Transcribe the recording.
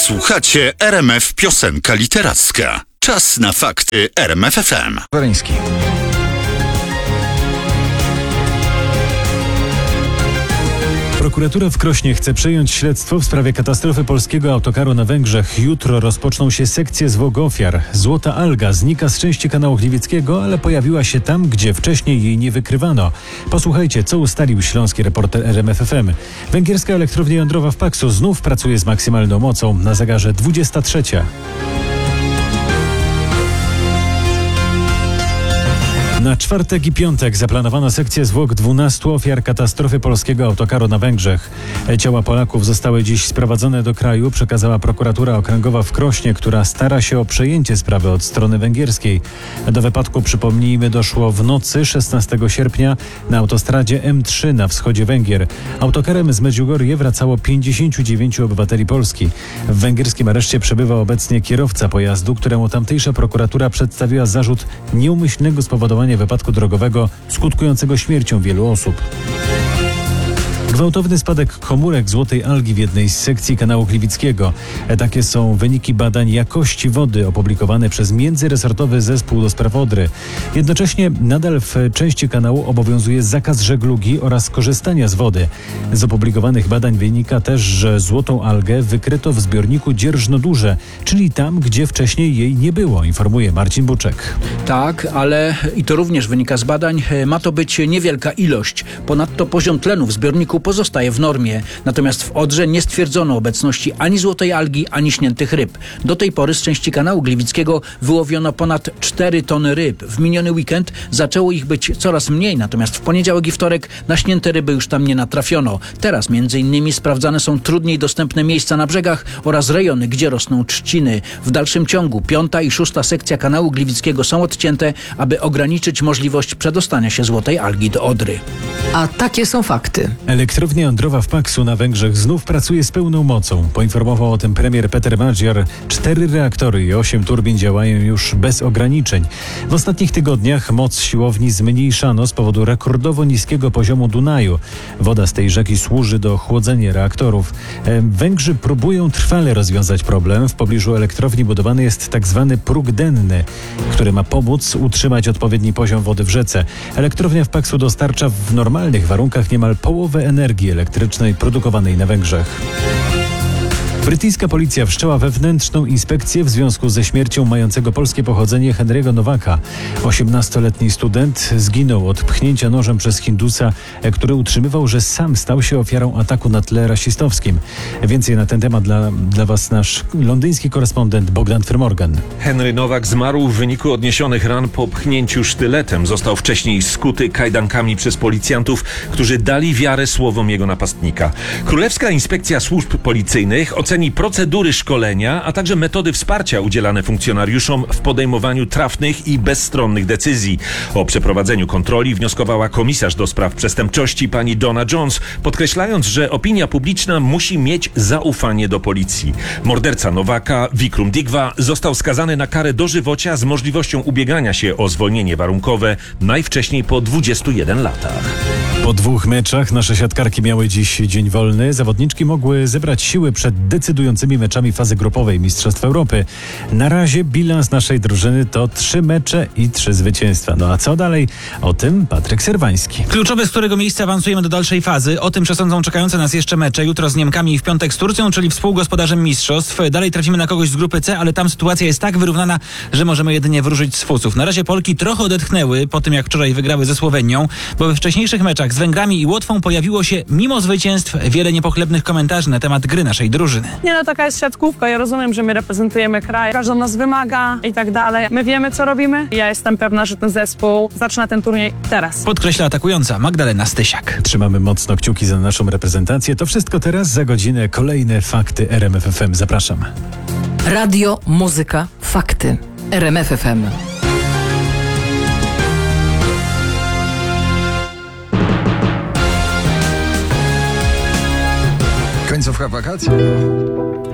Słuchacie RMF Piosenka Literacka. Czas na fakty RMF FM. Waryński. Prokuratura w Krośnie chce przejąć śledztwo w sprawie katastrofy polskiego autokaru na Węgrzech. Jutro rozpoczną się sekcje zwłok ofiar. Złota alga znika z części kanału Gliwickiego, ale pojawiła się tam, gdzie wcześniej jej nie wykrywano. Posłuchajcie, co ustalił śląski reporter RMF FM. Węgierska elektrownia jądrowa w Paksu znów pracuje z maksymalną mocą. Na zegarze 23. Na czwartek i piątek zaplanowano sekcję zwłok 12 ofiar katastrofy polskiego autokaru na Węgrzech. Ciała Polaków zostały dziś sprowadzone do kraju, przekazała prokuratura okręgowa w Krośnie, która stara się o przejęcie sprawy od strony węgierskiej. Do wypadku, przypomnijmy, doszło w nocy 16 sierpnia na autostradzie M3 na wschodzie Węgier. Autokarem z Medjugorje wracało 59 obywateli Polski. W węgierskim areszcie przebywa obecnie kierowca pojazdu, któremu tamtejsza prokuratura przedstawiła zarzut nieumyślnego spowodowania wypadku drogowego skutkującego śmiercią wielu osób. Gwałtowny spadek komórek złotej algi w jednej z sekcji kanału Gliwickiego. Takie są wyniki badań jakości wody opublikowane przez międzyresortowy zespół do spraw Odry. Jednocześnie nadal w części kanału obowiązuje zakaz żeglugi oraz korzystania z wody. Z opublikowanych badań wynika też, że złotą algę wykryto w zbiorniku Dzierżno-Duże, czyli tam, gdzie wcześniej jej nie było, informuje Marcin Buczek. Tak, ale i to również wynika z badań, ma to być niewielka ilość. Ponadto poziom tlenu w zbiorniku pozostaje w normie. Natomiast w Odrze nie stwierdzono obecności ani złotej algi, ani śniętych ryb. Do tej pory z części kanału Gliwickiego wyłowiono ponad 4 tony ryb. W miniony weekend zaczęło ich być coraz mniej, natomiast w poniedziałek i wtorek na śnięte ryby już tam nie natrafiono. Teraz między innymi sprawdzane są trudniej dostępne miejsca na brzegach oraz rejony, gdzie rosną trzciny. W dalszym ciągu 5. i 6. sekcja kanału Gliwickiego są odcięte, aby ograniczyć możliwość przedostania się złotej algi do Odry. A takie są fakty. Elektrownia jądrowa w Paksu na Węgrzech znów pracuje z pełną mocą. Poinformował o tym premier Peter Magyar. 4 reaktory i 8 turbin działają już bez ograniczeń. W ostatnich tygodniach moc siłowni zmniejszano z powodu rekordowo niskiego poziomu Dunaju. Woda z tej rzeki służy do chłodzenia reaktorów. Węgrzy próbują trwale rozwiązać problem. W pobliżu elektrowni budowany jest tak zwany próg denny, który ma pomóc utrzymać odpowiedni poziom wody w rzece. Elektrownia w Paksu dostarcza w normalnych warunkach niemal połowę energii elektrycznej produkowanej na Węgrzech. Brytyjska policja wszczęła wewnętrzną inspekcję w związku ze śmiercią mającego polskie pochodzenie Henry'ego Nowaka. 18-letni student zginął od pchnięcia nożem przez Hindusa, który utrzymywał, że sam stał się ofiarą ataku na tle rasistowskim. Więcej na ten temat dla Was nasz londyński korespondent Bogdan Frymorgan. Henry Nowak zmarł w wyniku odniesionych ran po pchnięciu sztyletem. Został wcześniej skuty kajdankami przez policjantów, którzy dali wiarę słowom jego napastnika. Królewska Inspekcja Służb Policyjnych oceni procedury szkolenia, a także metody wsparcia udzielane funkcjonariuszom w podejmowaniu trafnych i bezstronnych decyzji. O przeprowadzeniu kontroli wnioskowała komisarz do spraw przestępczości pani Donna Jones, podkreślając, że opinia publiczna musi mieć zaufanie do policji. Morderca Nowaka, Vikram Digwa, został skazany na karę dożywocia z możliwością ubiegania się o zwolnienie warunkowe najwcześniej po 21 latach. Po 2 meczach nasze siatkarki miały dziś dzień wolny. Zawodniczki mogły zebrać siły przed decydującymi meczami fazy grupowej Mistrzostw Europy. Na razie bilans naszej drużyny to 3 mecze i 3 zwycięstwa. No a co dalej? O tym Patryk Serwański. Kluczowe, z którego miejsca awansujemy do dalszej fazy. O tym przesądzą czekające nas jeszcze mecze. Jutro z Niemkami i w piątek z Turcją, czyli współgospodarzem mistrzostw. Dalej trafimy na kogoś z grupy C, ale tam sytuacja jest tak wyrównana, że możemy jedynie wróżyć z fusów. Na razie Polki trochę odetchnęły po tym, jak wczoraj wygrały ze Słowenią, bo we wcześniejszych meczach z Węgrami i Łotwą pojawiło się, mimo zwycięstw, wiele niepochlebnych komentarzy na temat gry naszej drużyny. Nie, no taka jest siatkówka. Ja rozumiem, że my reprezentujemy kraj, każdy nas wymaga i tak dalej. My wiemy, co robimy. Ja jestem pewna, że ten zespół zaczyna ten turniej teraz. Podkreśla atakująca Magdalena Stysiak. Trzymamy mocno kciuki za naszą reprezentację. To wszystko teraz, za godzinę kolejne fakty RMF FM. Zapraszam. Radio, muzyka, fakty. RMF FM. Końcówka wakacji.